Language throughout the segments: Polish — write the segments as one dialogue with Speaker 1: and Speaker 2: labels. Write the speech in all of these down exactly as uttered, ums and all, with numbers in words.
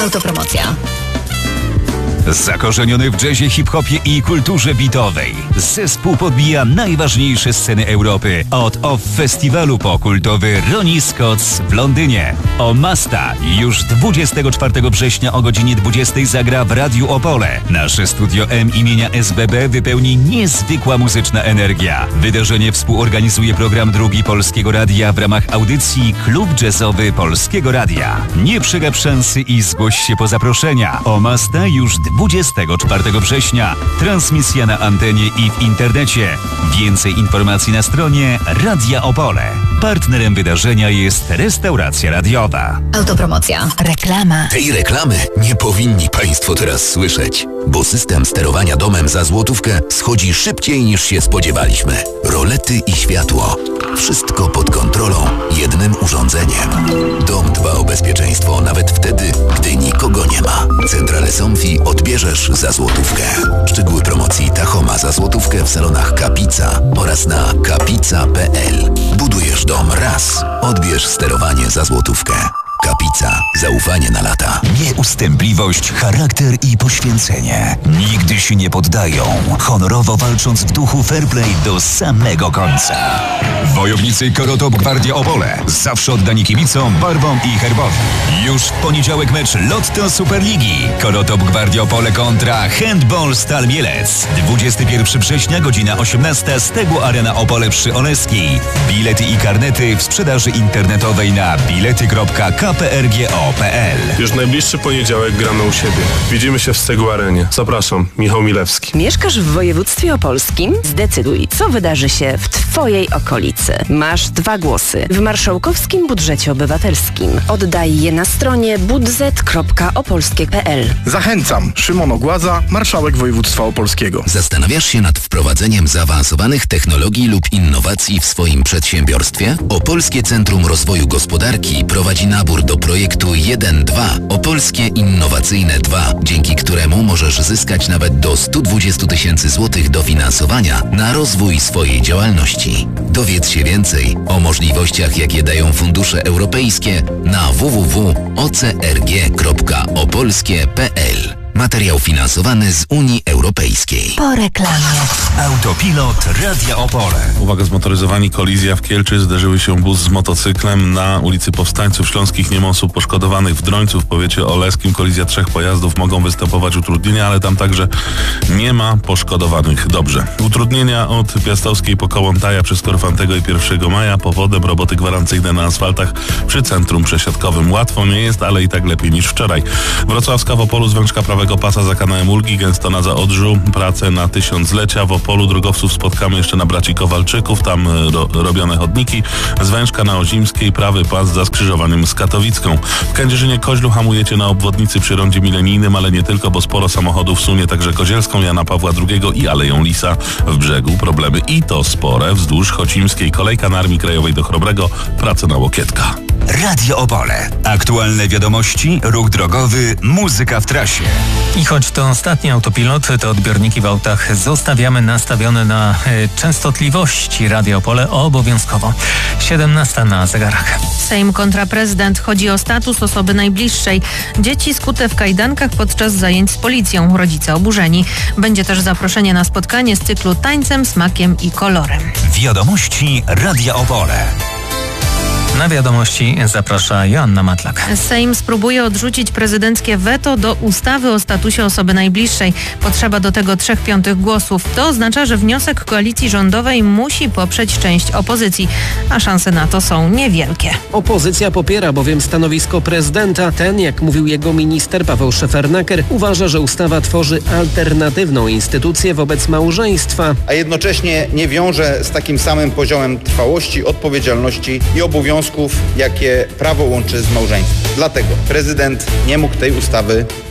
Speaker 1: Autopromocja.
Speaker 2: Zakorzeniony w jazzie, hip-hopie i kulturze beatowej, zespół podbija najważniejsze sceny Europy. Od Off Festiwalu po kultowy Ronnie Scott's w Londynie. Omasta już dwudziestego czwartego września o godzinie dwudziestej zagra w Radiu Opole. Nasze Studio M imienia S B B wypełni niezwykła muzyczna energia. Wydarzenie współorganizuje program Drugi Polskiego Radia w ramach audycji Klub Jazzowy Polskiego Radia. Nie przegap szansy i zgłoś się po zaproszenia. Omasta już dwudziestego czwartego września. Transmisja na antenie i w internecie. Więcej informacji na stronie Radia Opole. Partnerem wydarzenia jest restauracja radiowa.
Speaker 1: Autopromocja. Reklama.
Speaker 3: Tej reklamy nie powinni Państwo teraz słyszeć, bo system sterowania domem za złotówkę schodzi szybciej niż się spodziewaliśmy. Rolety i światło. Wszystko pod kontrolą jednym urządzeniem. Dom dba o bezpieczeństwo nawet wtedy, gdy nikogo nie ma. Centrale Somfy odbierzesz za złotówkę. Szczegóły promocji Tachoma za złotówkę w salonach Kapica oraz na kapica kropka p l. Budujesz dom raz, odbierz sterowanie za złotówkę. Kapica. Zaufanie na lata.
Speaker 2: Nieustępliwość, charakter i poświęcenie. Nigdy się nie poddają, honorowo walcząc w duchu fair play do samego końca. Wojownicy Korotop Gwardia Opole. Zawsze oddani kibicom, barwom i herbowi. Już w poniedziałek mecz Lotto Superligi. Korotop Gwardia Opole kontra Handball Stal Mielec. dwudziestego pierwszego września, godzina osiemnasta, Stegło Arena Opole przy Oleskiej. Bilety i karnety w sprzedaży internetowej na bilety kropka k p r g o kropka p l.
Speaker 4: Już najbliższy poniedziałek gramy u siebie. Widzimy się w Stegło Arenie. Zapraszam, Michał Milewski.
Speaker 5: Mieszkasz w województwie opolskim? Zdecyduj, co wydarzy się w Twojej okolicy. Masz dwa głosy w marszałkowskim budżecie obywatelskim. Oddaj je na stronie budżet kropka opolskie kropka p l.
Speaker 6: Zachęcam. Szymon Ogładza, marszałek województwa opolskiego.
Speaker 3: Zastanawiasz się nad wprowadzeniem zaawansowanych technologii lub innowacji w swoim przedsiębiorstwie? Opolskie Centrum Rozwoju Gospodarki prowadzi nabór do projektu jeden dwa Opolskie Innowacyjne dwa, dzięki któremu możesz zyskać nawet do sto dwadzieścia tysięcy złotych dofinansowania na rozwój swojej działalności. Dowiedz się więcej o możliwościach, jakie dają fundusze europejskie na w w w kropka o c r g kropka opolskie kropka p l. Materiał finansowany z Unii Europejskiej.
Speaker 1: Po reklamie.
Speaker 2: Autopilot Radia Opole.
Speaker 4: Uwaga, zmotoryzowani, kolizja w Kielczy. Zderzyły się bus z motocyklem na ulicy Powstańców Śląskich. Nie ma osób poszkodowanych. W Drońcu w powiecie oleskim kolizja trzech pojazdów. Mogą występować utrudnienia, ale tam także nie ma poszkodowanych. Dobrze. Utrudnienia od Piastowskiej po Kołątaja przez Korfantego i pierwszego maja. Powodem roboty gwarancyjne na asfaltach przy centrum przesiadkowym. Łatwo nie jest, ale i tak lepiej niż wczoraj. Wrocławska w Opolu, zwężka prawego pasa za kanałem Ulgi, Gęstona za Odrzu, pracę na tysiąclecia. W Opolu drogowców spotkamy jeszcze na braci Kowalczyków, tam ro, robione chodniki. Zwężka na Ozimskiej, prawy pas za skrzyżowaniem z Katowicką. W Kędzierzynie Koźlu hamujecie na obwodnicy przy rondzie milenijnym, ale nie tylko, bo sporo samochodów sunie także Kozielską, Jana Pawła drugiego i Aleją Lisa. W Brzegu problemy i to spore. Wzdłuż Chocimskiej kolejka na Armii Krajowej do Chrobrego, pracę na Łokietka.
Speaker 2: Radio Opole. Aktualne wiadomości, ruch drogowy, muzyka w trasie.
Speaker 7: I choć to ostatni autopilot, to odbiorniki w autach zostawiamy nastawione na y, częstotliwości Radia Opole obowiązkowo. siedemnasta na zegarach.
Speaker 8: Sejm kontra prezydent. Chodzi o status osoby najbliższej. Dzieci skute w kajdankach podczas zajęć z policją. Rodzice oburzeni. Będzie też zaproszenie na spotkanie z cyklu Tańcem, Smakiem i Kolorem.
Speaker 2: Wiadomości Radia Opole.
Speaker 7: Na wiadomości zaprasza Joanna Matlak.
Speaker 8: Sejm spróbuje odrzucić prezydenckie weto do ustawy o statusie osoby najbliższej. Potrzeba do tego trzech piątych głosów. To oznacza, że wniosek koalicji rządowej musi poprzeć część opozycji, a szanse na to są niewielkie.
Speaker 9: Opozycja popiera bowiem stanowisko prezydenta. Ten, jak mówił jego minister Paweł Szefernaker, uważa, że ustawa tworzy alternatywną instytucję wobec małżeństwa.
Speaker 10: A jednocześnie nie wiąże z takim samym poziomem trwałości, odpowiedzialności i obowiązków, jakie prawo łączy z małżeństwem. Dlatego prezydent nie mógł tej ustawy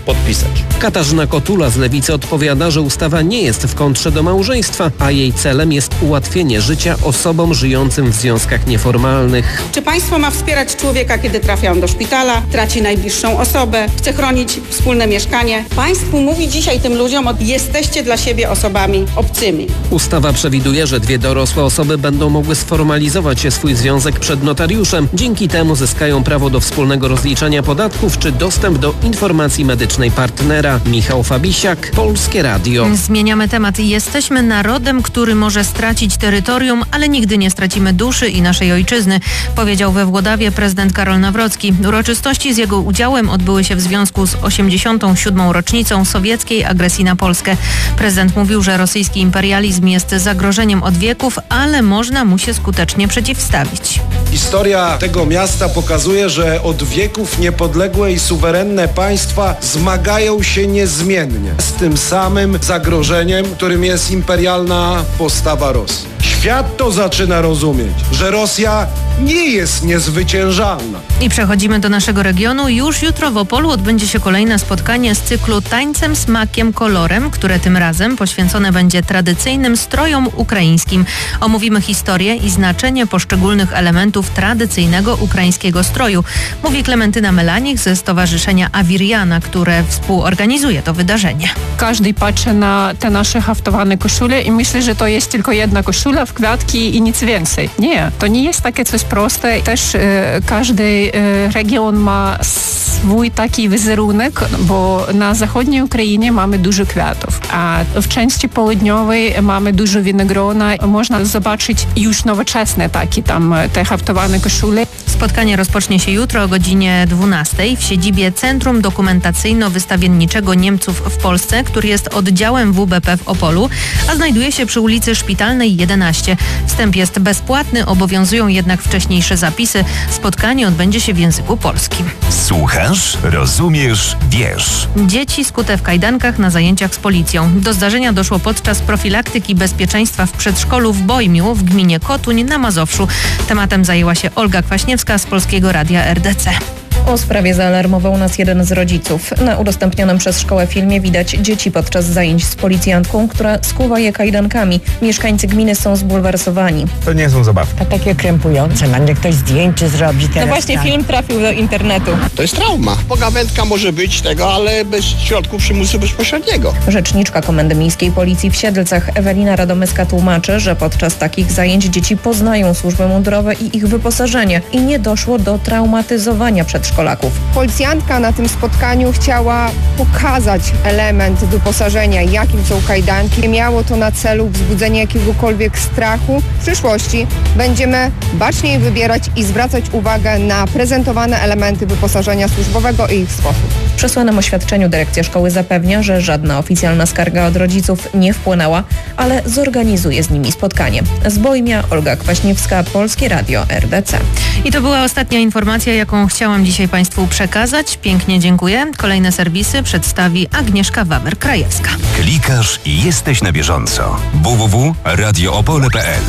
Speaker 10: podpisać.
Speaker 9: Katarzyna Kotula z Lewicy odpowiada, że ustawa nie jest w kontrze do małżeństwa, a jej celem jest ułatwienie życia osobom żyjącym w związkach nieformalnych.
Speaker 11: Czy państwo ma wspierać człowieka, kiedy trafia on do szpitala, traci najbliższą osobę, chce chronić wspólne mieszkanie? Państwu mówi dzisiaj tym ludziom, jesteście dla siebie osobami obcymi.
Speaker 9: Ustawa przewiduje, że dwie dorosłe osoby będą mogły sformalizować swój związek przed notariuszem. Dzięki temu zyskają prawo do wspólnego rozliczania podatków czy dostęp do informacji medycznej partnera. Michał Fabisiak, Polskie Radio.
Speaker 8: Zmieniamy temat. Jesteśmy narodem, który może stracić terytorium, ale nigdy nie stracimy duszy i naszej ojczyzny, powiedział we Włodawie prezydent Karol Nawrocki. Uroczystości z jego udziałem odbyły się w związku z osiemdziesiątą siódmą rocznicą sowieckiej agresji na Polskę. Prezydent mówił, że rosyjski imperializm jest zagrożeniem od wieków, ale można mu się skutecznie przeciwstawić.
Speaker 12: Historia tego miasta pokazuje, że od wieków niepodległe i suwerenne państwa zmagają się niezmiennie z tym samym zagrożeniem, którym jest imperialna postawa Rosji. Świat to zaczyna rozumieć, że Rosja nie jest niezwyciężalna.
Speaker 8: I przechodzimy do naszego regionu. Już jutro w Opolu odbędzie się kolejne spotkanie z cyklu Tańcem, Smakiem, Kolorem, które tym razem poświęcone będzie tradycyjnym strojom ukraińskim. Omówimy historię i znaczenie poszczególnych elementów tradycyjnego ukraińskiego stroju, mówi Klementyna Melanich ze Stowarzyszenia Awiriana, które współorganizuje to wydarzenie.
Speaker 13: Każdy patrzy na te nasze haftowane koszule i myśli, że to jest tylko jedna koszula w kwiatki i nic więcej. Nie, to nie jest takie coś proste. Też e, każdy e, region ma swój taki wizerunek, bo na zachodniej Ukrainie mamy dużo kwiatów, a w części południowej mamy dużo winogrona. Można zobaczyć już nowoczesne takie tam te haftowane koszule.
Speaker 8: Spotkanie rozpocznie się jutro o godzinie dwunastej w siedzibie Centrum Dokumentacyjno-Wystawienniczego Niemców w Polsce, który jest oddziałem W B P w Opolu, a znajduje się przy ulicy Szpitalnej jedenaście. Wstęp jest bezpłatny, obowiązują jednak wcześniejsze zapisy. Spotkanie odbędzie się w języku polskim.
Speaker 2: Słuchasz, rozumiesz, wiesz.
Speaker 8: Dzieci skute w kajdankach na zajęciach z policją. Do zdarzenia doszło podczas profilaktyki bezpieczeństwa w przedszkolu w Bojmiu w gminie Kotuń na Mazowszu. Tematem zajęła się Olga Kwaśniewska z Polskiego Radia R D C.
Speaker 14: O sprawie zaalarmował nas jeden z rodziców. Na udostępnionym przez szkołę filmie widać dzieci podczas zajęć z policjantką, która skuwa je kajdankami. Mieszkańcy gminy są zbulwersowani.
Speaker 15: To nie są zabawki.
Speaker 16: To takie krępujące, będzie ktoś zdjęcie zrobi teraz.
Speaker 14: No właśnie,
Speaker 16: tak.
Speaker 14: Film trafił do internetu.
Speaker 17: To jest trauma. Pogawędka może być tego, ale bez środków przymusu bezpośredniego.
Speaker 14: Rzeczniczka Komendy Miejskiej Policji w Siedlcach Ewelina Radomyska tłumaczy, że podczas takich zajęć dzieci poznają służby mundurowe i ich wyposażenie i nie doszło do traumatyzowania przedszkolaków.
Speaker 18: Policjantka na tym spotkaniu chciała pokazać element wyposażenia, jakim są kajdanki. Nie miało to na celu wzbudzenie jakiegokolwiek strachu. W przyszłości będziemy baczniej wybierać i zwracać uwagę na prezentowane elementy wyposażenia służbowego i ich sposób.
Speaker 14: W przesłanym oświadczeniu dyrekcja szkoły zapewnia, że żadna oficjalna skarga od rodziców nie wpłynęła, ale zorganizuje z nimi spotkanie. Z Bojmia Olga Kwaśniewska, Polskie Radio R D C.
Speaker 8: I to była ostatnia informacja, jaką chciałam dzisiaj Państwu przekazać. Pięknie dziękuję. Kolejne serwisy przedstawi Agnieszka Wawer-Krajewska.
Speaker 2: Klikasz i jesteś na bieżąco. w w w kropka radio opole kropka p l.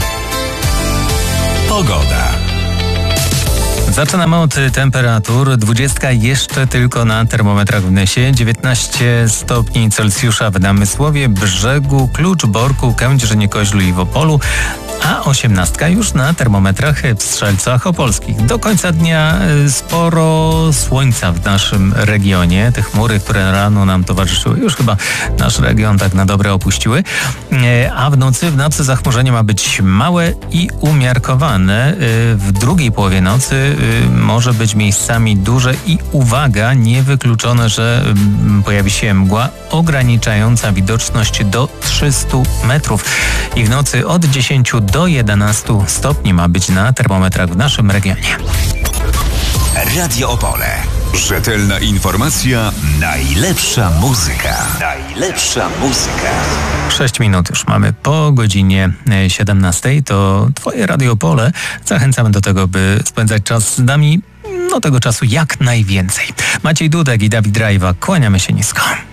Speaker 2: Pogoda.
Speaker 7: Zaczynamy od temperatur. Dwudziestka jeszcze tylko na termometrach w Nysie, dziewiętnaście stopni Celsjusza w Namysłowie, Brzegu, Kluczborku, Kędzierzynie-Koźlu i w Opolu, a osiemnastka już na termometrach w Strzelcach Opolskich. Do końca dnia sporo słońca w naszym regionie. Te chmury, które rano nam towarzyszyły, już chyba nasz region tak na dobre opuściły. A w nocy, w nocy zachmurzenie ma być małe i umiarkowane. W drugiej połowie nocy może być miejscami duże i uwaga, niewykluczone, że pojawi się mgła ograniczająca widoczność do trzystu metrów. I w nocy od dziesięciu do jedenastu stopni ma być na termometrach w naszym regionie.
Speaker 2: Radio Opole. Rzetelna informacja, najlepsza muzyka. Najlepsza muzyka.
Speaker 7: Sześć minut już mamy po godzinie siedemnastej. To Twoje Radio Opole. Zachęcamy do tego, by spędzać czas z nami, no tego czasu jak najwięcej. Maciej Dudek i Dawid Rajwa. Kłaniamy się nisko.